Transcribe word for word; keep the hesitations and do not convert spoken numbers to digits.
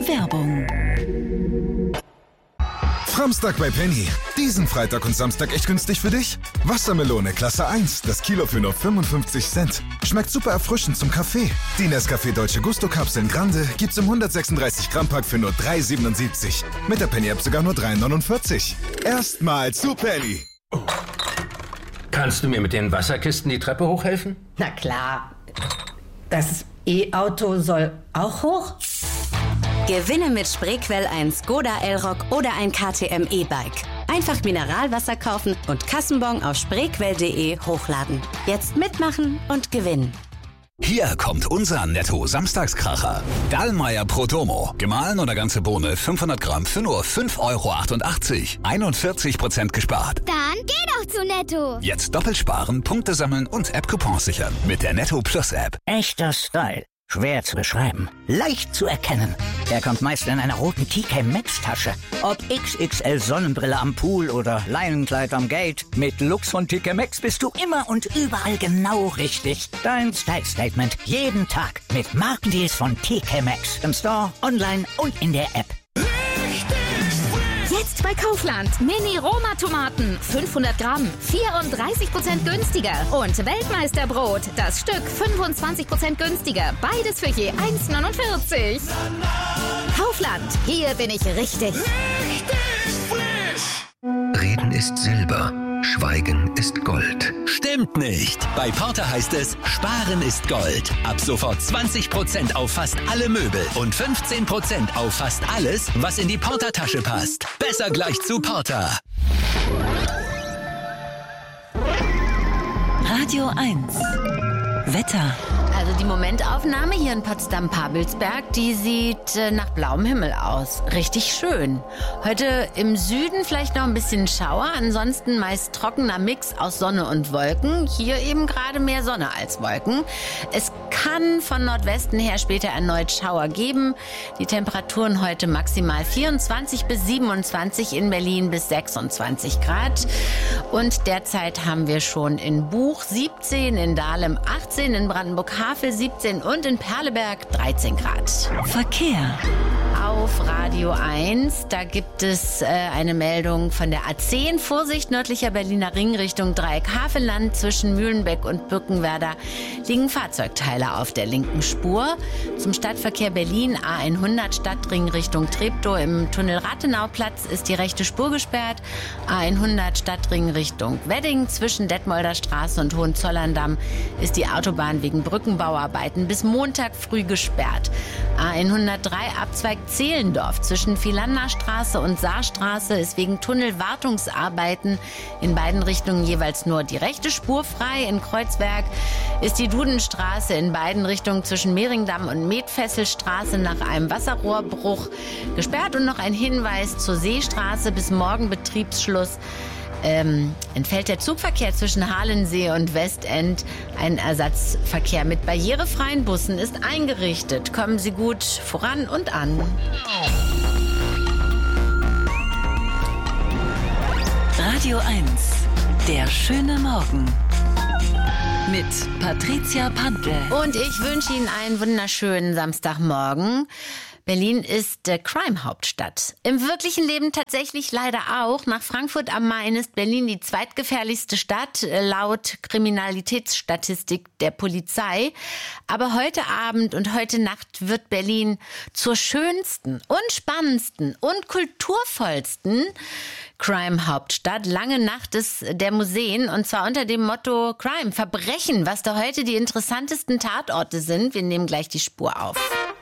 Werbung. Samstag bei Penny. Diesen Freitag und Samstag echt günstig für dich? Wassermelone Klasse eins, das Kilo für nur fünfundfünfzig Cent. Schmeckt super erfrischend zum Kaffee. Die Nescafé Dolce Gusto Kapseln Grande gibt's im hundertsechsunddreißig Gramm Pack für nur drei siebenundsiebzig. Mit der Penny App sogar nur drei neunundvierzig. Erstmal zu Penny. Oh. Kannst du mir mit den Wasserkisten die Treppe hochhelfen? Na klar. Das E-Auto soll auch hoch? Gewinne mit Spreequell ein Skoda Elroq oder ein K T M E-Bike. Einfach Mineralwasser kaufen und Kassenbon auf spreequell punkt de hochladen. Jetzt mitmachen und gewinnen. Hier kommt unser Netto-Samstagskracher. Dallmayr Protomo. Gemahlen oder ganze Bohne fünfhundert Gramm für nur fünf Euro achtundachtzig. einundvierzig Prozent gespart. Dann geh doch zu Netto. Jetzt doppelt sparen, Punkte sammeln und App-Coupons sichern. Mit der Netto Plus App. Echter Style. Schwer zu beschreiben. Leicht zu erkennen. Er kommt meist in einer roten T K Maxx Tasche. Ob X X L Sonnenbrille am Pool oder Leinenkleid am Gate. Mit Lux von T K Maxx bist du immer und überall genau richtig. Dein Style Statement. Jeden Tag. Mit Markendeals von T K Maxx. Im Store, online und in der App. Jetzt bei Kaufland. Mini-Roma-Tomaten. fünfhundert Gramm. vierunddreißig Prozent günstiger. Und Weltmeisterbrot. Das Stück fünfundzwanzig Prozent günstiger. Beides für je eins neunundvierzig. Kaufland. Hier bin ich richtig. Richtig frisch. Reden ist Silber. Schweigen ist Gold. Stimmt nicht. Bei Porter heißt es, Sparen ist Gold. Ab sofort zwanzig Prozent auf fast alle Möbel und fünfzehn Prozent auf fast alles, was in die Porter-Tasche passt. Besser gleich zu Porter. Radio eins. Wetter. Also die Momentaufnahme hier in Potsdam-Babelsberg, die sieht äh, nach blauem Himmel aus. Richtig schön. Heute im Süden vielleicht noch ein bisschen Schauer, ansonsten meist trockener Mix aus Sonne und Wolken. Hier eben gerade mehr Sonne als Wolken. Es kann von Nordwesten her später erneut Schauer geben. Die Temperaturen heute maximal vierundzwanzig bis siebenundzwanzig, in Berlin bis sechsundzwanzig Grad. Und derzeit haben wir schon in Buch siebzehn, in Dahlem achtzehn, in Brandenburg-Havel siebzehn und in Perleberg dreizehn Grad. Verkehr. Auf Radio eins, da gibt es äh, eine Meldung von der A zehn. Vorsicht, nördlicher Berliner Ring Richtung Dreieck-Havelland. Zwischen Mühlenbeck und Bückenwerder liegen Fahrzeugteile auf der linken Spur. Zum Stadtverkehr Berlin A hundert Stadtring Richtung Treptow. Im Tunnel Rathenauplatz ist die rechte Spur gesperrt. A hundert Stadtring Richtung Wedding. Zwischen Detmolder Straße und Hohenzollern-Damm ist die Autobahn wegen Brückenbauarbeiten bis Montag früh gesperrt. A hundertdrei Abzweig Zehlendorf zwischen Philanderstraße und Saarstraße ist wegen Tunnelwartungsarbeiten in beiden Richtungen jeweils nur die rechte Spur frei. In Kreuzberg ist die Dudenstraße in beiden Richtungen zwischen Mehringdamm und Metfesselstraße nach einem Wasserrohrbruch gesperrt. Und noch ein Hinweis zur Seestraße: bis morgen Betriebsschluss. Ähm, entfällt der Zugverkehr zwischen Halensee und Westend. Ein Ersatzverkehr mit barrierefreien Bussen ist eingerichtet. Kommen Sie gut voran und an. Radio eins. Der schöne Morgen. Mit Patricia Pantel. Und ich wünsche Ihnen einen wunderschönen Samstagmorgen. Berlin ist äh, Crime-Hauptstadt. Im wirklichen Leben tatsächlich leider auch. Nach Frankfurt am Main ist Berlin die zweitgefährlichste Stadt äh, laut Kriminalitätsstatistik der Polizei. Aber heute Abend und heute Nacht wird Berlin zur schönsten und spannendsten und kulturvollsten Crime-Hauptstadt. Lange Nacht ist der Museen, und zwar unter dem Motto Crime, Verbrechen, was da heute die interessantesten Tatorte sind. Wir nehmen gleich die Spur auf.